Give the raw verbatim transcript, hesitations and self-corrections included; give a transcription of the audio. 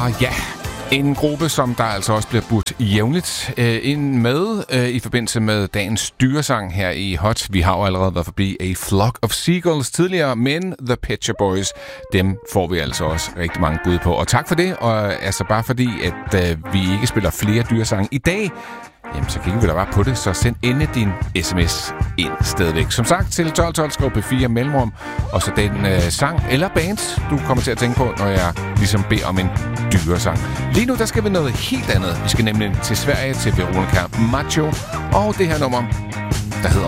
Og ja, en gruppe, som der altså også bliver budt jævnligt øh, ind med øh, i forbindelse med dagens dyresang her i Hot. Vi har jo allerede været forbi A Flock of Seagulls tidligere, men The Pet Shop Boys, dem får vi altså også rigtig mange bud på. Og tak for det, og altså bare fordi, at øh, vi ikke spiller flere dyresange i dag, jamen så kigger vi da bare på det, så send endelig din sms ind stadigvæk. Som sagt, til tolv tolv skriv P fire mellemrum, og så den øh, sang eller band, du kommer til at tænke på, når jeg ligesom beder om en dyresang. Lige nu, der skal vi noget helt andet. Vi skal nemlig til Sverige, til Veronica Maggio, og det her nummer, der hedder